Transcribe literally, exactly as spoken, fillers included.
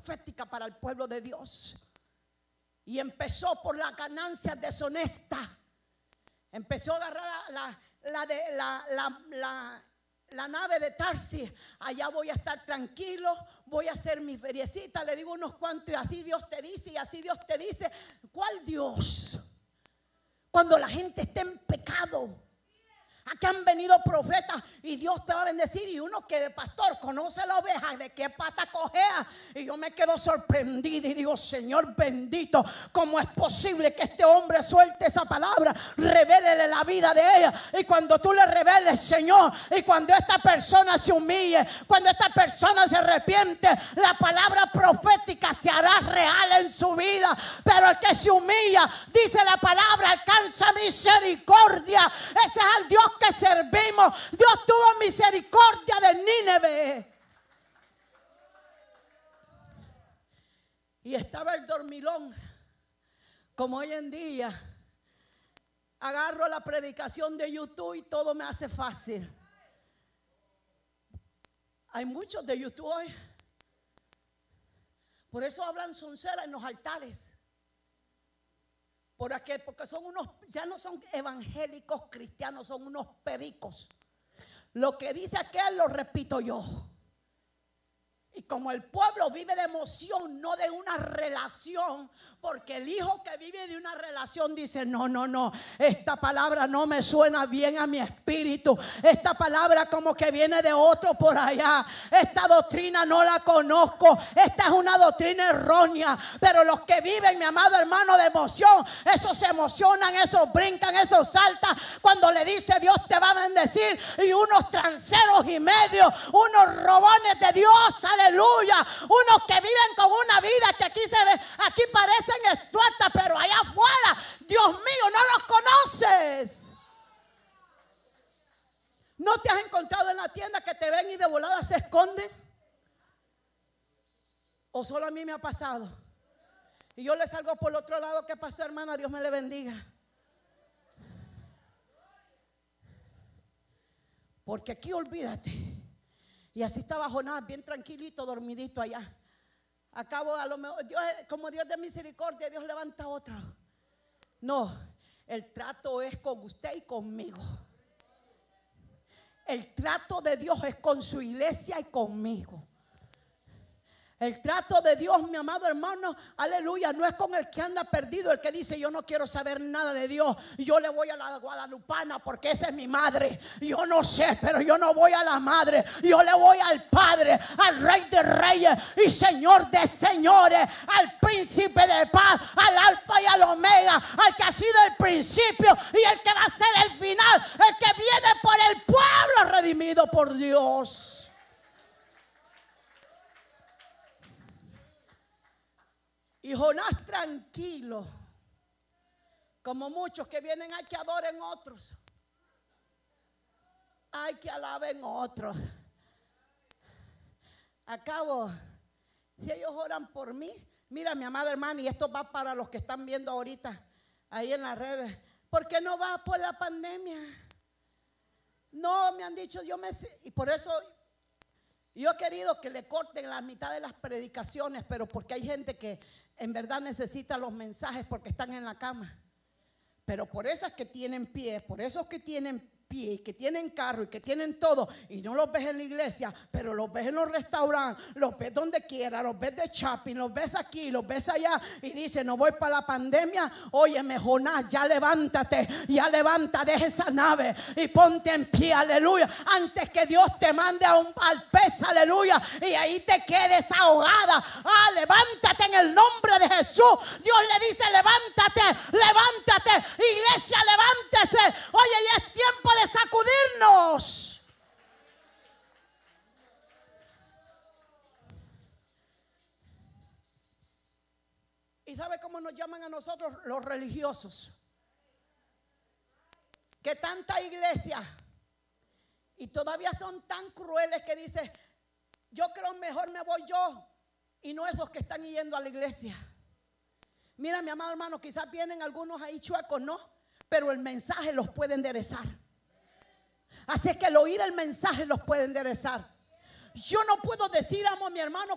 profética para el pueblo de Dios. Y empezó por las ganancias deshonestas. Empezó a agarrar la, la, de, la, la, la, la nave de Tarsis. Allá voy a estar tranquilo, voy a hacer mi feriecita. Le digo unos cuantos y así Dios te dice y así Dios te dice. ¿Cuál Dios? Cuando la gente esté en pecado. Aquí han venido profetas y Dios te va a bendecir. Y uno que de pastor conoce la oveja, de qué pata cojea. Y yo me quedo sorprendida y digo, Señor bendito, ¿cómo es posible que este hombre suelte esa palabra? Revélele la vida de ella. Y cuando tú le reveles, Señor, y cuando esta persona se humille, cuando esta persona se arrepiente, la palabra profética se hará real en su vida. Pero el que se humilla, dice la palabra, alcanza misericordia. Ese es el Dios que servimos. Dios tuvo misericordia de Nínive. Y estaba el dormilón. Como hoy en día agarro la predicación de YouTube y todo me hace fácil. Hay muchos de YouTube hoy. Por eso hablan soncera en los altares. ¿Por qué? Porque son unos, ya no son evangélicos cristianos, son unos pericos. Lo que dice aquel lo repito yo. Y como el pueblo vive de emoción, no de una relación, porque el hijo que vive de una relación dice, no, no, no, esta palabra no me suena bien a mi espíritu. Esta palabra como que viene de otro por allá. Esta doctrina no la conozco. Esta es una doctrina errónea. Pero los que viven, mi amado hermano, de emoción, esos se emocionan, esos brincan, esos saltan. Cuando le dice Dios te va a bendecir, y unos tranceros y medio, unos robones de Dios, aleluya, unos que viven con una vida que aquí se ve, aquí parecen estuatas, pero allá afuera, Dios mío, no los conoces. ¿No te has encontrado en la tienda que te ven y de volada se esconden? ¿O solo a mí me ha pasado? Y yo le salgo por el otro lado. ¿Qué pasó, hermana? Dios me le bendiga. Porque aquí olvídate. Y así estaba Jonás, bien tranquilito, dormidito allá. Acabo a lo mejor, Dios, como Dios de misericordia, Dios levanta otro. No, el trato es con usted y conmigo. El trato de Dios es con su iglesia y conmigo. El trato de Dios, mi amado hermano, aleluya, no es con el que anda perdido, el que dice yo no quiero saber nada de Dios. Yo le voy a la guadalupana porque esa es mi madre. Yo no sé, pero yo no voy a la madre. Yo le voy al Padre, al Rey de Reyes y Señor de Señores, al Príncipe de Paz, al Alfa y al Omega, al que ha sido el principio y el que va a ser el final, el que viene por el pueblo redimido por Dios. Y Jonás tranquilo, como muchos que vienen, hay que adoren otros, hay que alaben otros. Acabo, si ellos oran por mí, mira mi amada hermana, y esto va para los que están viendo ahorita ahí en las redes, ¿por qué no va por la pandemia? No, me han dicho, yo me, y por eso yo he querido que le corten la mitad de las predicaciones, pero porque hay gente que en verdad necesita los mensajes porque están en la cama. Pero por esas que tienen pies, por esos que tienen pie, y que tienen carro y que tienen todo, y no los ves en la iglesia, pero los ves en los restaurantes, los ves donde quiera, los ves de shopping, los ves aquí, los ves allá, y dice no voy para la pandemia. Óyeme, Jonás, ya levántate, ya levanta, deja esa nave y ponte en pie, aleluya, antes que Dios te mande a un, al pez, aleluya, y ahí te quedes ahogada. Ah, levántate en el nombre de Jesús. Dios le dice levántate, levántate, iglesia, levántese. Oye, ya es tiempo de de sacudirnos. ¿Y sabe cómo nos llaman a nosotros? Los religiosos. Que tanta iglesia y todavía son tan crueles que dice yo creo mejor me voy yo y no esos que están yendo a la iglesia. Mira mi amado hermano, quizás vienen algunos ahí chuecos, ¿no? Pero el mensaje los puede enderezar. Así es que el oír el mensaje los puede enderezar. Yo no puedo decir amo a mi hermano